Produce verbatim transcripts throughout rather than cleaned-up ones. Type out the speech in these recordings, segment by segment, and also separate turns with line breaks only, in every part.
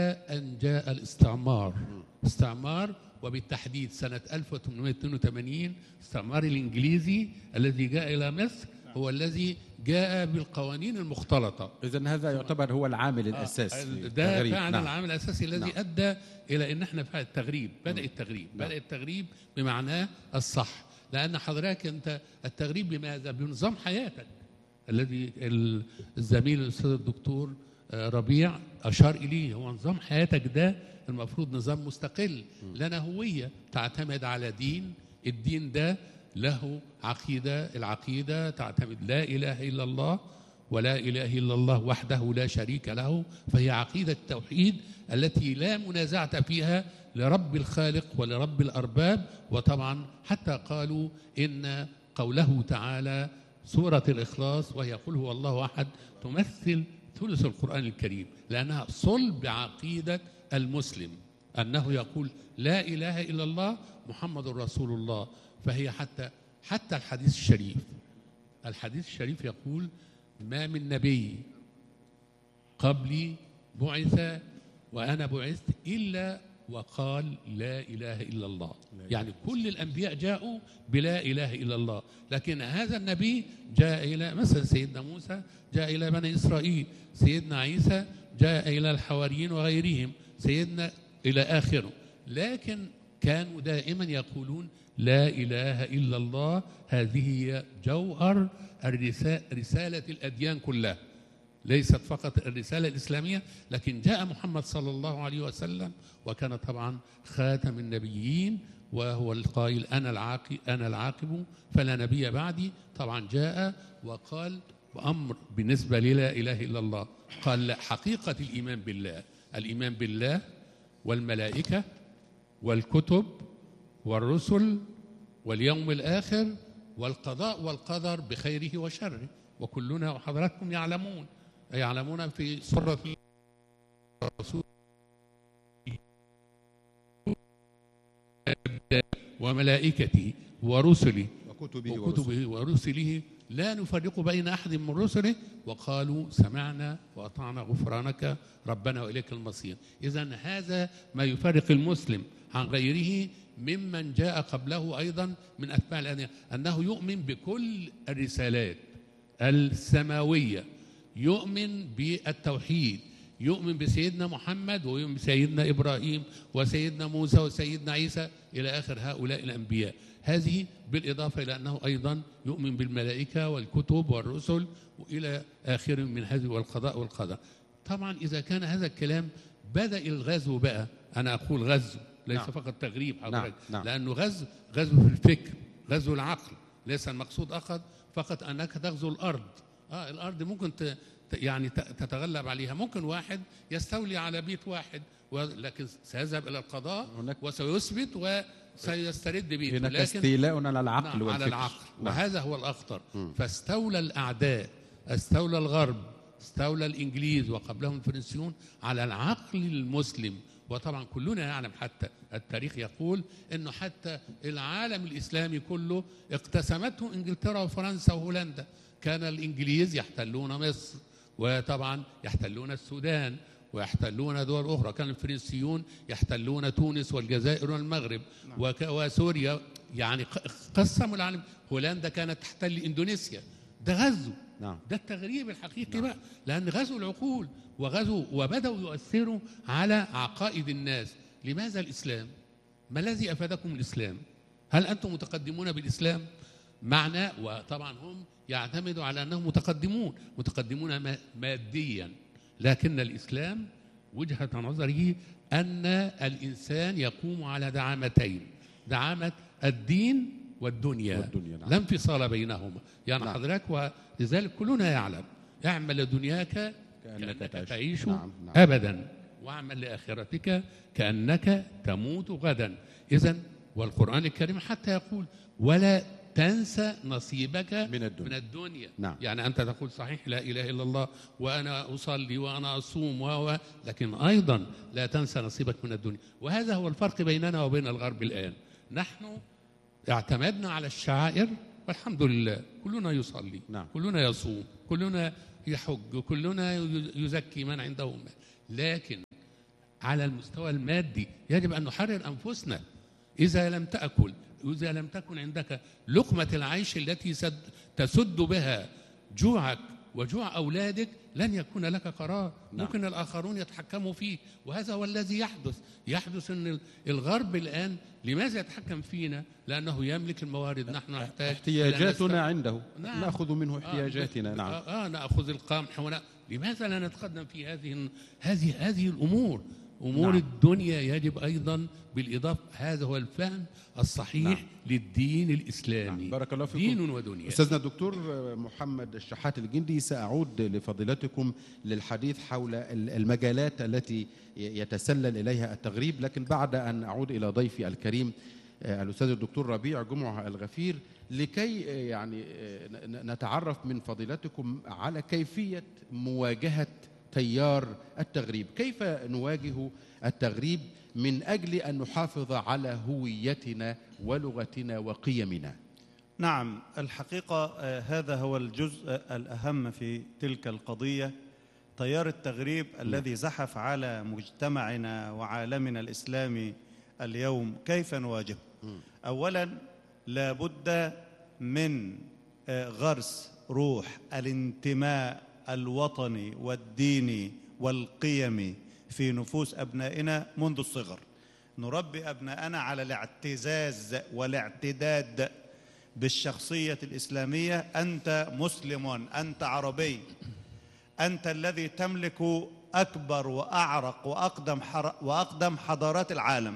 أن جاء الاستعمار استعمار وبالتحديد سنة ألف وثمانمائة واثنين وثمانين الاستعمار الإنجليزي الذي جاء إلى مصر هو الذي جاء بالقوانين المختلطة.
إذن هذا يعتبر هو العامل الأساسي.
آه ده فعلا نعم. العامل الأساسي الذي نعم. أدى إلى أن احنا في التغريب بدأ التغريب نعم. بدأ التغريب بمعناه الصح، لأن حضرتك أنت التغريب بماذا؟ بنظام حياتك الذي الزميل الأستاذ الدكتور ربيع أشار إليه. هو نظام حياتك ده المفروض نظام مستقل، لنا هوية تعتمد على دين، الدين ده له عقيدة، العقيدة تعتمد لا إله إلا الله ولا إله إلا الله وحده لا شريك له، فهي عقيدة التوحيد التي لا منازعة فيها لرب الخالق ولرب الأرباب. وطبعا حتى قالوا إن قوله تعالى سورة الإخلاص وهي قل هو الله أحد تمثل ثلث القرآن الكريم، لأنها صلب عقيدة المسلم أنه يقول لا إله إلا الله محمد رسول الله. فهي حتى حتى الحديث الشريف الحديث الشريف يقول ما من نبي قبلي بعث وأنا بعثت إلا وقال لا إله إلا الله. يعني كل الأنبياء جاءوا بلا إله إلا الله، لكن هذا النبي جاء إلى مثلا سيدنا موسى جاء إلى بني إسرائيل، سيدنا عيسى جاء إلى الحواريين وغيرهم، سيدنا إلى آخره، لكن كانوا دائما يقولون لا إله إلا الله. هذه هي جوهر رسالة الأديان كلها، ليست فقط الرسالة الإسلامية، لكن جاء محمد صلى الله عليه وسلم وكان طبعا خاتم النبيين، وهو القائل أنا العاقب أنا العاقب فلا نبي بعدي. طبعا جاء وقال بأمر بالنسبة للا إله إلا الله، قال حقيقة الإيمان بالله، الإيمان بالله والملائكة والكتب والرسل واليوم الآخر والقضاء والقدر بخيره وشره، وكلنا وحضراتكم يعلمون يعلمون في سورة الرسول وملائكته ورسله
وكتبه,
وكتبه ورسله لا نفرق بين أحد من رسله وقالوا سمعنا وأطعنا غفرانك ربنا وإليك المصير. إذن هذا ما يفرق المسلم عن غيره ممن جاء قبله أيضا من أتباع الأديان، أنه يؤمن بكل الرسالات السماوية، يؤمن بالتوحيد، يؤمن بسيدنا محمد ويؤمن بسيدنا إبراهيم وسيدنا موسى وسيدنا عيسى إلى آخر هؤلاء الأنبياء. هذه بالإضافة إلى أنه أيضا يؤمن بالملائكة والكتب والرسل وإلى آخر من هذه والقضاء والقدر. طبعا إذا كان هذا الكلام بدأ الغزو بقى، أنا أقول غزو ليس نعم. فقط تغريب حضرتك نعم. نعم. لأنه غزو غزو في الفكر، غزو العقل، ليس المقصود أخذ فقط أنك تغزو الأرض. آه الأرض ممكن ت... يعني تتغلب عليها، ممكن واحد يستولي على بيت واحد لكن سيذهب إلى القضاء وسيثبت وسيسترد بيته،
هناك استيلاء على العقل
نعم
والفكر.
على العقل
نعم.
وهذا هو الأخطر. م. فاستولى الأعداء، استولى الغرب، استولى الإنجليز وقبلهم الفرنسيون على العقل المسلم. وطبعا كلنا يعلم، حتى التاريخ يقول أنه حتى العالم الإسلامي كله اقتسمته إنجلترا وفرنسا وهولندا. كان الإنجليز يحتلون مصر، وطبعا يحتلون السودان ويحتلون دول أخرى، كان الفرنسيون يحتلون تونس والجزائر والمغرب نعم. وسوريا، يعني قسموا العالم. هولندا كانت تحتل إندونيسيا. ده غزو نعم. ده التغريب الحقيقي نعم. بقى، لأن غزو العقول وغزو وبدأوا يؤثروا على عقائد الناس. لماذا الإسلام؟ ما الذي أفادكم الإسلام؟ هل أنتم متقدمون بالإسلام؟ معنى، وطبعا هم يعتمدوا على أنهم متقدمون متقدمون ماديا، لكن الإسلام وجهة نظره أن الإنسان يقوم على دعامتين، دعامة الدين والدنيا, والدنيا نعم. لا انفصال بينهما. يعني نعم. حضرتك ولذلك كلنا يعلم اعمل دنياك كأنك, كأنك تعيش نعم. نعم. أبدا، واعمل لآخرتك كأنك تموت غدا. إذن والقرآن الكريم حتى يقول ولا تنسى نصيبك من الدنيا, من الدنيا. نعم. يعني أنت تقول صحيح لا إله إلا الله وأنا أصلي وأنا أصوم و لكن أيضا لا تنسى نصيبك من الدنيا. وهذا هو الفرق بيننا وبين الغرب الآن. نحن اعتمدنا على الشعائر والحمد لله، كلنا يصلي نعم. كلنا يصوم، كلنا يحج، كلنا يزكي من عنده مال، لكن على المستوى المادي يجب أن نحرر أنفسنا. إذا لم تأكل، إذا لم تكن عندك لقمة العيش التي تسد بها جوعك وجوع أولادك، لن يكون لك قرار. نعم. ممكن الآخرون يتحكموا فيه، وهذا هو الذي يحدث. يحدث أن الغرب الآن لماذا يتحكم فينا؟ لأنه يملك الموارد. نحن نحتاج
احتياجاتنا عنده.
نعم.
نأخذ منه احتياجاتنا.
آه.
نعم.
آه. آه نأخذ القمح ونا... لماذا لا نتقدم في هذه هذه هذه الأمور؟ أمور نعم. الدنيا يجب أيضا بالإضافة، هذا هو الفهم الصحيح نعم. للدين الإسلامي.
نعم. بارك الله فيكم.
دين ودنيا.
أستاذنا الدكتور محمد الشحات الجندي، سأعود لفضيلتكم للحديث حول المجالات التي يتسلل إليها التغريب، لكن بعد أن أعود إلى ضيفي الكريم الأستاذ الدكتور ربيع جمعة الغفير، لكي يعني نتعرف من فضيلتكم على كيفية مواجهة تيار التغريب. كيف نواجه التغريب من أجل أن نحافظ على هويتنا ولغتنا وقيمنا؟
نعم، الحقيقة هذا هو الجزء الأهم في تلك القضية. تيار التغريب م. الذي زحف على مجتمعنا وعالمنا الإسلامي اليوم، كيف نواجهه؟ م. أولا لابد من غرس روح الانتماء الوطني والديني والقيمي في نفوس أبنائنا منذ الصغر. نربي أبنائنا على الاعتزاز والاعتداد بالشخصية الإسلامية. أنت مسلم، أنت عربي، أنت الذي تملك أكبر وأعرق وأقدم, وأقدم حضارات العالم،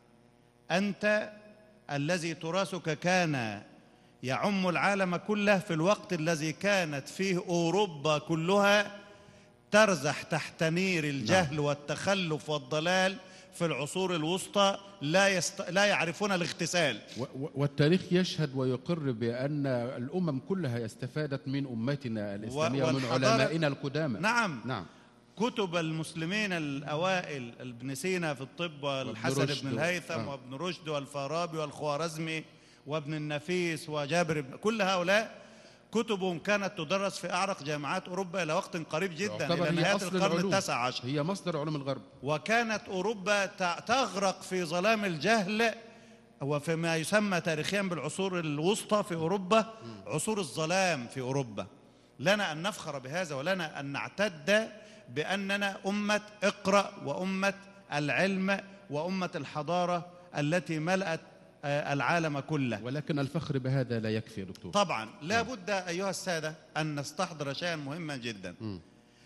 أنت الذي تراثك كان يعم العالم كله في الوقت الذي كانت فيه أوروبا كلها ترزح تحت نير الجهل والتخلف والضلال. في العصور الوسطى لا, يست... لا يعرفون الاغتسال.
و... والتاريخ يشهد ويقر بأن الأمم كلها استفادت من أمتنا الإسلامية و... ومن علمائنا القدامى.
نعم. نعم. كتب المسلمين الأوائل، ابن سينا في الطب، والحسن بن الهيثم آه. وابن رشد والفارابي والخوارزمي وابن النفيس وجابر بن، كل هؤلاء كتبهم كانت تدرس في أعرق جامعات أوروبا إلى وقت قريب جدا، إلى نهاية القرن التاسع عشر.
هي مصدر علوم الغرب.
وكانت أوروبا تغرق في ظلام الجهل، وفيما يسمى تاريخيا بالعصور الوسطى في أوروبا، عصور الظلام في أوروبا. لنا أن نفخر بهذا، ولنا أن نعتد بأننا أمة اقرأ وأمة العلم وأمة الحضارة التي ملأت العالم كله.
ولكن الفخر بهذا لا يكفي يا دكتور.
طبعا لا بد أيها السادة أن نستحضر شيئا مهما جدا، م.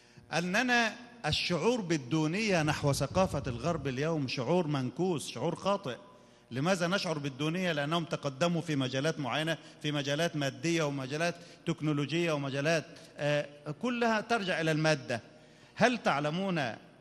أننا الشعور بالدونية نحو ثقافة الغرب اليوم شعور منكوس، شعور خاطئ. لماذا نشعر بالدونية؟ لأنهم تقدموا في مجالات معينة، في مجالات مادية ومجالات تكنولوجية ومجالات آه كلها ترجع إلى المادة. هل تعلمون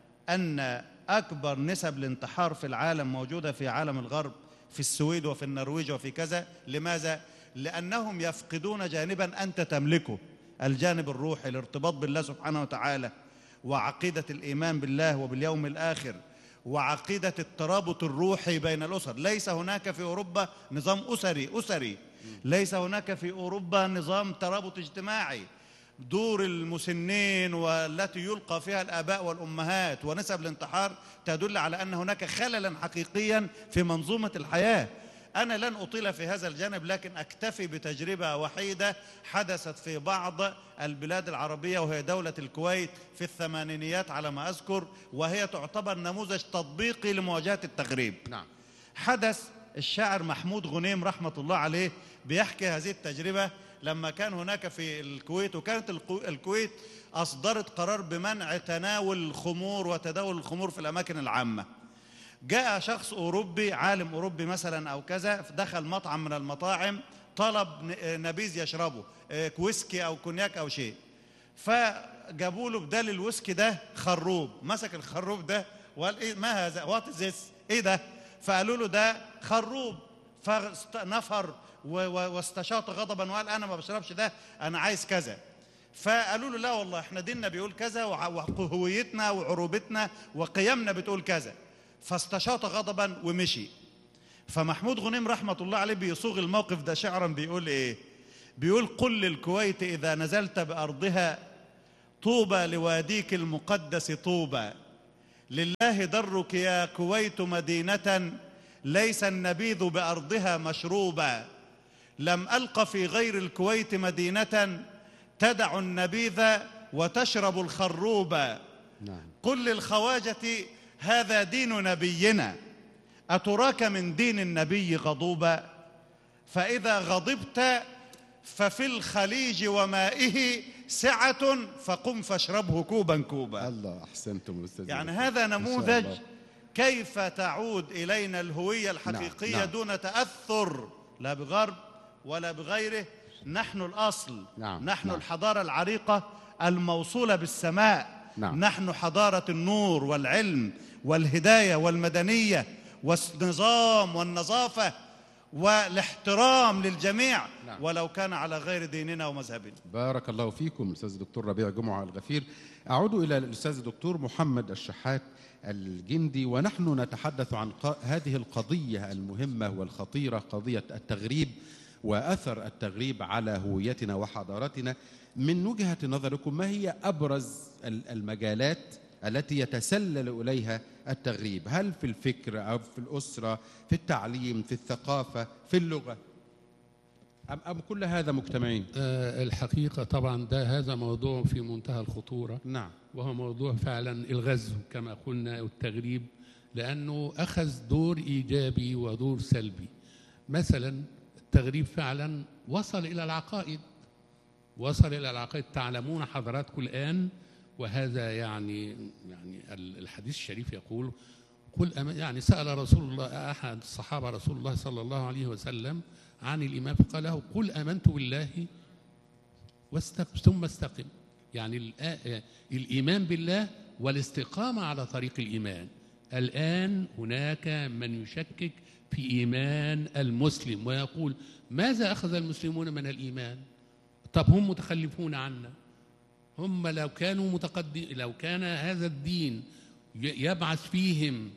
أن أكبر نسب الانتحار في العالم موجودة في عالم الغرب، في السويد وفي النرويج وفي كذا؟ لماذا؟ لأنهم يفقدون جانبا أنت تملكه، الجانب الروحي، الارتباط بالله سبحانه وتعالى، وعقيدة الإيمان بالله وباليوم الآخر، وعقيدة الترابط الروحي بين الأسر. ليس هناك في أوروبا نظام أسري أسري ليس هناك في أوروبا نظام ترابط اجتماعي. دور المسنين والتي يلقى فيها الآباء والأمهات ونسب الانتحار تدل على أن هناك خللا حقيقيا في منظومة الحياة. أنا لن أطيل في هذا الجانب، لكن أكتفي بتجربة وحيدة حدثت في بعض البلاد العربية، وهي دولة الكويت في الثمانينيات على ما أذكر، وهي تعتبر نموذج تطبيقي لمواجهة التغريب.
نعم.
حدث الشاعر محمود غنيم رحمة الله عليه بيحكي هذه التجربة لما كان هناك في الكويت، وكانت الكويت أصدرت قرار بمنع تناول الخمور وتداول الخمور في الأماكن العامة. جاء شخص أوروبي، عالم أوروبي مثلا أو كذا، دخل مطعم من المطاعم، طلب نبيذ يشربه، ويسكي أو كونياك أو شيء، فجابوا له بدال الويسكي ده خروب. مسك الخروب ده وقال إيه ما هذا؟ وات ذس؟ إيه ده؟ فقالوا له ده خروب، فنفر واستشاط غضبا وقال أنا ما بشربش ده، أنا عايز كذا. فقالوا له لا والله احنا ديننا بيقول كذا، وهويتنا وعروبتنا وقيمنا بتقول كذا. فاستشاط غضبا ومشي. فمحمود غنيم رحمة الله عليه بيصوغ الموقف ده شعرا، بيقول ايه؟ بيقول قل للكويت إذا نزلت بأرضها طوبى لواديك المقدس طوبى، لله درك يا كويت مدينة ليس النبيذ بأرضها مشروبا، لم ألق في غير الكويت مدينة تدع النبيذ وتشرب الخروبا.
نعم.
قل للخواجة هذا دين نبينا، أتراك من دين النبي غضوبا؟ فإذا غضبت ففي الخليج ومائه سعة فقم فاشربه كوبا كوبا.
الله، أحسنتم أستاذ.
يعني هذا نموذج كيف تعود إلينا الهوية الحقيقية. نعم. نعم. دون تأثر لا بغرب ولا بغيره. نحن الأصل.
نعم.
نحن
نعم.
الحضارة العريقة الموصولة بالسماء.
نعم.
نحن حضارة النور والعلم والهداية والمدنية والنظام والنظافة والاحترام للجميع. نعم. ولو كان على غير ديننا ومذهبنا.
بارك الله فيكم أستاذ الدكتور ربيع جمعة الغفير. أعود إلى الأستاذ الدكتور محمد الشحات الجندي، ونحن نتحدث عن هذه القضية المهمة والخطيرة، قضية التغريب وأثر التغريب على هويتنا وحضارتنا. من وجهة نظركم ما هي أبرز المجالات التي يتسلل إليها التغريب؟ هل في الفكر أو في الأسرة، في التعليم، في الثقافة، في اللغة، أم, أم كل هذا مجتمعين؟
أه الحقيقة طبعا ده هذا موضوع في منتهى الخطورة.
نعم.
وهو موضوع فعلا الغزو كما قلنا والتغريب، لأنه أخذ دور إيجابي ودور سلبي. مثلا التغريب فعلا وصل إلى العقائد، وصل إلى العقائد. تعلمون حضراتكم الآن، وهذا يعني يعني الحديث الشريف يقول قل يعني سأل رسول الله أحد الصحابة رسول الله صلى الله عليه وسلم عن الإيمان، فقال له قل آمنت بالله ثم استقم. يعني الإيمان بالله والاستقامة على طريق الإيمان. الآن هناك من يشكك في إيمان المسلم ويقول ماذا أخذ المسلمون من الإيمان؟ طب هم متخلفون عنا. هم لو كانوا متقدم، لو كان هذا الدين يبعث فيهم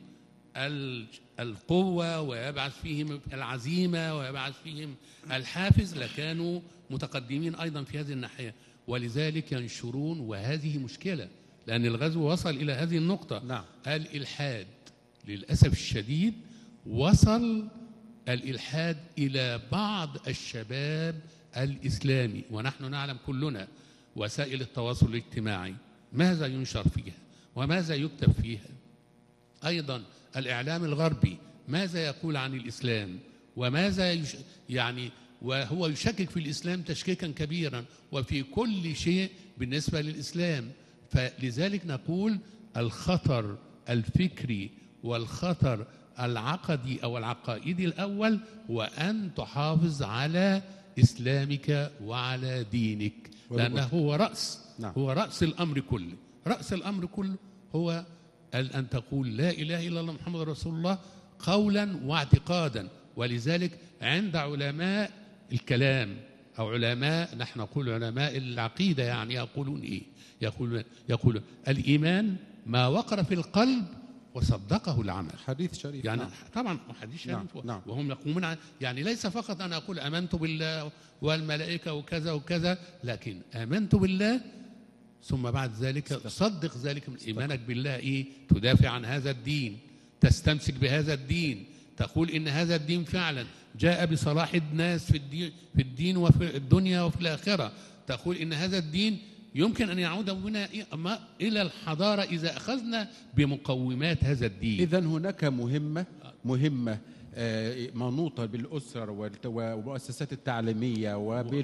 القوة ويبعث فيهم العزيمة ويبعث فيهم الحافز لكانوا متقدمين أيضا في هذه الناحية. ولذلك ينشرون، وهذه مشكلة لأن الغزو وصل إلى هذه النقطة.
نعم.
الإلحاد للأسف الشديد، وصل الإلحاد إلى بعض الشباب الإسلامي، ونحن نعلم كلنا وسائل التواصل الاجتماعي ماذا ينشر فيها وماذا يكتب فيها. أيضا الإعلام الغربي ماذا يقول عن الإسلام وماذا يش... يعني وهو يشكك في الإسلام تشكيكا كبيرا وفي كل شيء بالنسبة للإسلام. فلذلك نقول الخطر الفكري والخطر العقدي أو العقائدي الأول هو أن تحافظ على إسلامك وعلى دينك، لأنه هو رأس. نعم. هو رأس الأمر كله. رأس الأمر كله هو أن تقول لا إله إلا الله محمد رسول الله قولا واعتقادا. ولذلك عند علماء الكلام أو علماء، نحن نقول علماء العقيدة، يعني يقولون إيه؟ يقولون يقولون الإيمان ما وقر في القلب وصدقه العمل.
حديث شريف.
يعني
نعم.
طبعا حديث شريف.
نعم. نعم.
وهم يقومون عن يعني ليس فقط أنا أقول آمنت بالله والملائكة وكذا وكذا، لكن آمنت بالله ثم بعد ذلك صدق ذلك من إيمانك بالله. إيه؟ تدافع عن هذا الدين، تستمسك بهذا الدين، تقول إن هذا الدين فعلا جاء بصلاح الناس في الدين, في الدين وفي الدنيا وفي الآخرة. تقول إن هذا الدين يمكن أن يعود بنا إلى الحضارة إذا أخذنا بمقومات هذا الدين.
إذن هناك مهمة مهمة منوطة بالأسر والمؤسسات التعليمية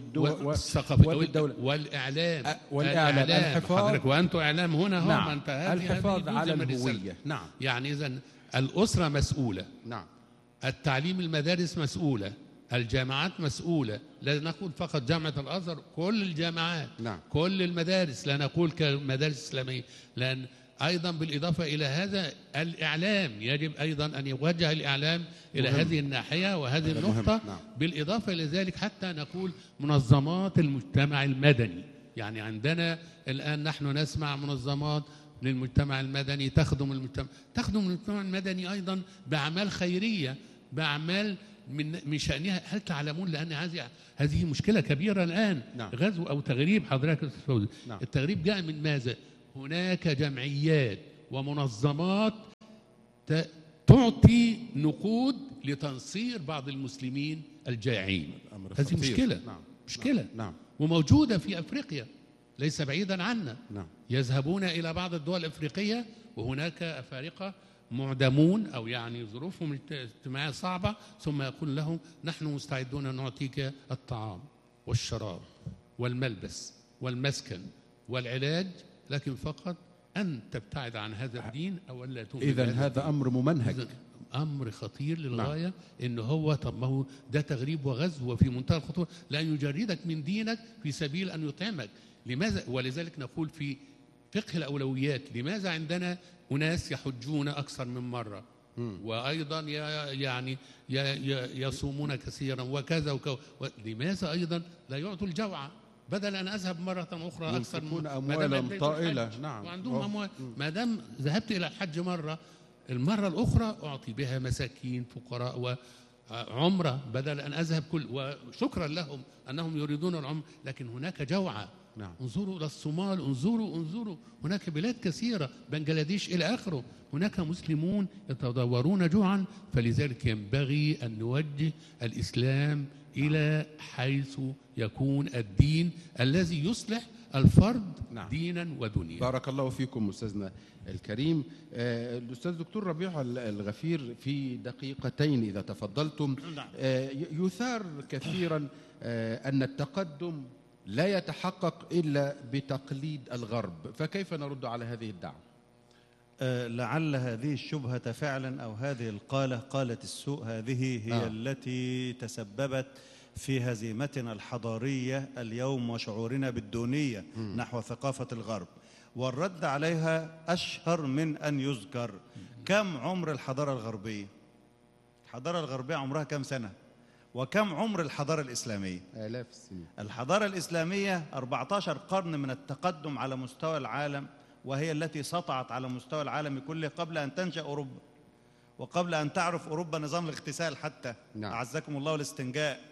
والدولة والإعلام
والإعلام الحفاظ،
وأنتم إعلام هنا.
نعم.
هم أنت
الحفاظ على الهوية. نعم.
يعني إذن الأسرة مسؤولة.
نعم.
التعليم المدارس مسؤولة، الجامعات مسؤولة. لا نقول فقط جامعة الأزهر، كل الجامعات.
نعم.
كل المدارس، لا نقول كمدارس إسلامية. لأن أيضا بالإضافة إلى هذا الإعلام يجب أيضا أن يوجه الإعلام إلى مهم. هذه الناحية وهذه النقطة. نعم. بالإضافة إلى ذلك حتى نقول منظمات المجتمع المدني. يعني عندنا الآن نحن نسمع منظمات للمجتمع المدني تخدم المجتمع تخدم المجتمع المدني أيضا بأعمال خيرية، بأعمال من من شأنها. هل تعلمون لأن هذه هذه مشكلة كبيرة الآن.
نعم.
غزو أو تغريب حضرتك.
نعم.
التغريب جاء من ماذا؟ هناك جمعيات ومنظمات تعطي نقود لتنصير بعض المسلمين الجائعين. هذه مشكلة.
نعم.
مشكلة.
نعم.
وموجودة في أفريقيا ليس بعيدا عنا.
نعم.
يذهبون إلى بعض الدول الأفريقية وهناك أفارقة معدمون أو يعني ظروفهم الاجتماعية صعبة، ثم يقول لهم نحن مستعدون أن نعطيك الطعام والشراب والملبس والمسكن والعلاج، لكن فقط أن تبتعد عن هذا الدين أو أن لا تؤمن.
إذن هذا أمر ممنهج،
أمر خطير للغاية.
نعم.
إن هو طب ما هو ده تغريب وغزو وفي منتهى الخطورة، لأن يجردك من دينك في سبيل أن يطعمك. لماذا؟ ولذلك نقول في فقه الأولويات لماذا عندنا أناس يحجون أكثر من مرة م. وأيضا يعني يصومون كثيرا وكذا وكذا، لماذا أيضا لا يعطوا الجوعة بدل أن أذهب مرة أخرى أكثر من
أموالا طائلة.
نعم. وعندهم أموال. ما دام ذهبت إلى الحج مرة، المرة الأخرى أعطي بها مساكين فقراء وعمرة بدل أن أذهب كل، وشكرا لهم أنهم يريدون العمر، لكن هناك جوعة. نعم. انظروا إلى الصومال، انظروا انظروا هناك بلاد كثيرة، بنغلاديش إلى آخره، هناك مسلمون يتضورون جوعا. فلذلك ينبغي أن نوجه الإسلام إلى حيث يكون الدين الذي يصلح الفرد نعم. دينا ودنيا.
بارك الله فيكم أستاذنا الكريم. آه الأستاذ دكتور ربيع الغفير، في دقيقتين إذا تفضلتم. آه يثار كثيرا آه أن التقدم لا يتحقق إلا بتقليد الغرب، فكيف نرد على هذه الدعوة؟
أه لعل هذه الشبهة فعلا أو هذه القالة قالة السوء هذه هي آه. التي تسببت في هزيمتنا الحضارية اليوم وشعورنا بالدونية م. نحو ثقافة الغرب، والرد عليها أشهر من أن يذكر. كم عمر الحضارة الغربية؟ الحضارة الغربية عمرها كم سنة؟ وكم عمر الحضارة الإسلامية؟
آلاف السنين.
الحضارة الإسلامية أربعة عشر قرن من التقدم على مستوى العالم، وهي التي سطعت على مستوى العالم كله قبل أن تنشأ أوروبا وقبل أن تعرف أوروبا نظام الاغتسال حتى. نعم. أعزكم الله والاستنجاء.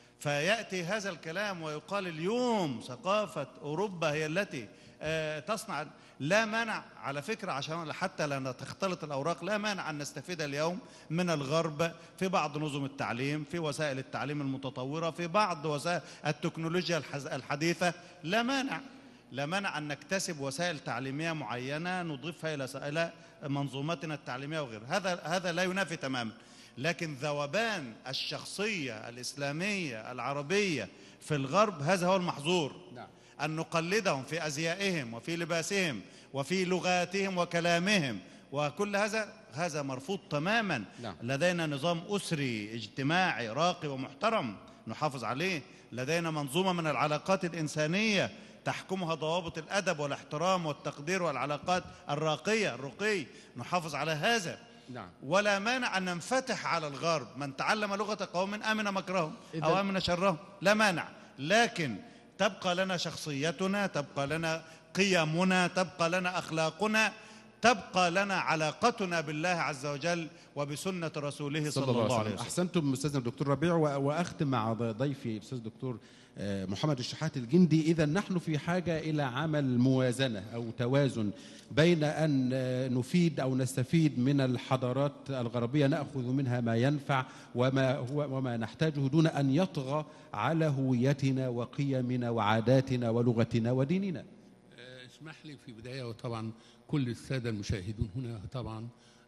فيأتي هذا الكلام ويقال اليوم ثقافة أوروبا هي التي آه تصنع. لا مانع على فكرة، عشان حتى لا تختلط الأوراق، لا مانع أن نستفيد اليوم من الغرب في بعض نظم التعليم، في وسائل التعليم المتطورة، في بعض وسائل التكنولوجيا الحديثة. لا مانع لا مانع أن نكتسب وسائل تعليمية معينة نضيفها إلى منظومتنا التعليمية وغيرها. هذا هذا لا ينافي تماما. لكن ذوبان الشخصية الإسلامية العربية في الغرب هذا هو المحظور. نعم. أن نقلدهم في أزيائهم وفي لباسهم وفي لغاتهم وكلامهم وكل هذا هذا مرفوض تماما. نعم. لدينا نظام أسري اجتماعي راقي ومحترم نحافظ عليه. لدينا منظومة من العلاقات الإنسانية تحكمها ضوابط الأدب والاحترام والتقدير والعلاقات الراقية الرقي نحافظ على هذا. نعم. ولا مانع أن ننفتح على الغرب. من تعلم لغة قوم أمن مكرهم أو أمن شرهم، لا مانع. لكن تبقى لنا شخصيتنا، تبقى لنا قيمنا، تبقى لنا أخلاقنا، تبقى لنا علاقتنا بالله عز وجل وبسنة رسوله صلى, صلى الله عليه وسلم.
أحسنتم أستاذنا الدكتور ربيع. وأختم مع ضيفي الأستاذ الدكتور محمد الشحات الجندي. إذا نحن في حاجة إلى عمل موازنة أو توازن بين أن نفيد أو نستفيد من الحضارات الغربية، نأخذ منها ما ينفع وما هو وما نحتاجه، دون أن يطغى على هويتنا وقيمنا وعاداتنا ولغتنا وديننا.
اسمح لي في بداية، وطبعا كل السادة المشاهدون هنا طبعا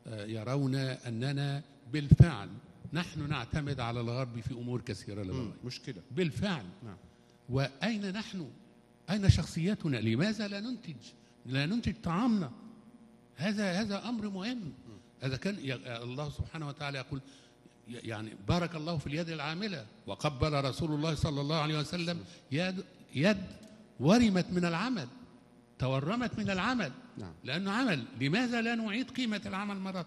يرون أننا بالفعل نحن نعتمد على الغرب في أمور كثيرة للغاية.
مشكلة
بالفعل. نعم. وأين نحن؟ أين شخصيتنا؟ لماذا لا ننتج؟ لا ننتج طعامنا؟ هذا هذا أمر مهم. هذا كان الله سبحانه وتعالى يقول يعني بارك الله في اليد العاملة، وقبل رسول الله صلى الله عليه وسلم يد يد ورمت من العمل، تورمت من العمل. نعم. لأنه عمل. لماذا لا نعيد قيمة العمل مرة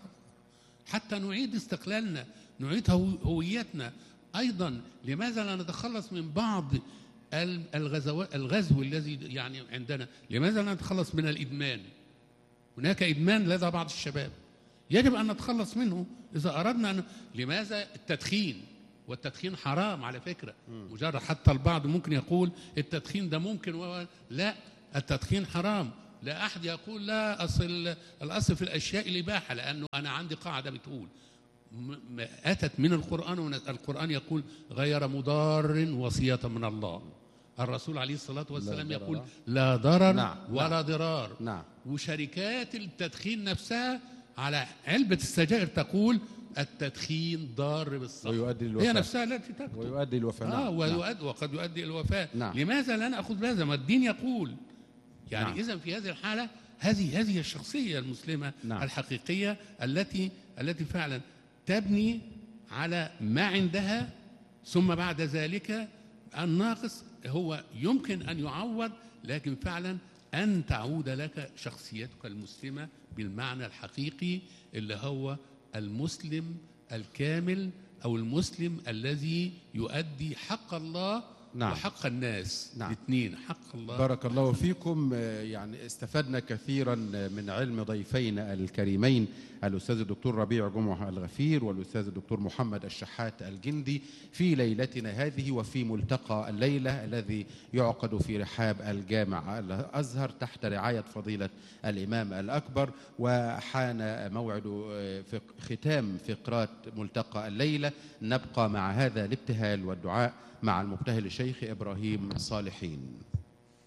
حتى نعيد استقلالنا، نعيد هويتنا؟ أيضا لماذا لا نتخلص من بعض الغزو الغزو الذي يعني عندنا؟ لماذا لا نتخلص من الإدمان؟ هناك إدمان لدى بعض الشباب يجب أن نتخلص منه إذا أردنا أن... لماذا التدخين؟ والتدخين حرام على فكرة. مجرد حتى البعض ممكن يقول التدخين ده ممكن و... لا، التدخين حرام. لا أحد يقول لا أصل الأصل في الأشياء الإباحة، لأنه أنا عندي قاعدة بتقول أتت من القرآن، والقرآن يقول غير مضار وصية من الله. الرسول عليه الصلاة والسلام
لا
يقول
ضرر.
لا ضرر
نعم.
ولا
نعم.
ضرار.
نعم.
وشركات التدخين نفسها على علبة السجائر تقول التدخين ضار بالصحة،
ويؤدي للوفاة.
هي نفسها التي تكتب
ويؤدي الوفاة.
آه
نعم.
ويؤدي وقد يؤدي إلى الوفاة.
نعم.
لماذا لا نأخذ بهذا ما الدين يقول؟ يعني
نعم.
إذن في هذه الحالة هذه هذه الشخصية المسلمة
نعم.
الحقيقية التي التي فعلا تبني على ما عندها، ثم بعد ذلك الناقص هو يمكن أن يعوض، لكن فعلا أن تعود لك شخصيتك المسلمة بالمعنى الحقيقي اللي هو المسلم الكامل، أو المسلم الذي يؤدي حق الله
نعم.
وحق الناس.
نعم.
الاثنين، حق الله.
بارك الله فيكم. يعني استفدنا كثيرا من علم ضيفينا الكريمين الأستاذ الدكتور ربيع جمعة الغفير والأستاذ الدكتور محمد الشحات الجندي في ليلتنا هذه، وفي ملتقى الليلة الذي يعقد في رحاب الجامع الأزهر تحت رعاية فضيلة الإمام الأكبر. وحان موعد ختام فقرات ملتقى الليلة. نبقى مع هذا الابتهال والدعاء مع المبتهل الشيخ إبراهيم صالحين.